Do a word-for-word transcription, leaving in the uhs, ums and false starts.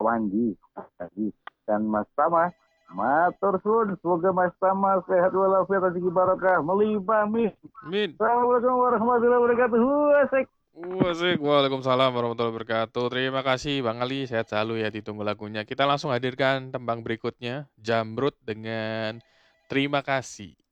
Wandi, Mas Adi, dan Mas Tama. Matur suwun, semoga Mas Tama sehat walafiat rezeki barokah melimpah min. Min. Assalamualaikum warahmatullahi wabarakatuh. Asik. Wasik, Waalaikumsalam warahmatullahi wabarakatuh. Terima kasih Bang Ali, sehat selalu ya, ditunggu lagunya. Kita langsung hadirkan tembang berikutnya, Jamrut dengan Terima Kasih.